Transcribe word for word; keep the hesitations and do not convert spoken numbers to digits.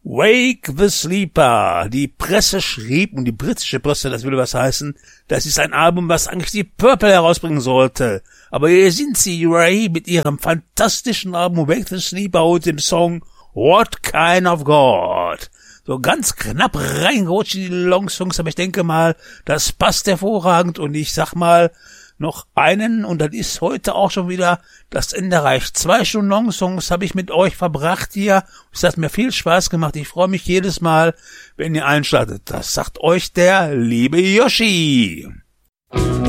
Wake the Sleeper. Die Presse schrieb, und die britische Presse, das würde was heißen, das ist ein Album, was eigentlich die Purple herausbringen sollte. Aber hier sind sie, Ray, mit ihrem fantastischen Album Wake the Sleeper und dem Song What Kind of God. So ganz knapp reingerutscht in die Longsongs, aber ich denke mal, das passt hervorragend, und ich sag mal, noch einen, und das ist heute auch schon wieder das Ende erreicht. Zwei Stunden Longsongs habe ich mit euch verbracht hier. Es hat mir viel Spaß gemacht. Ich freue mich jedes Mal, wenn ihr einschaltet. Das sagt euch der liebe Yoshi.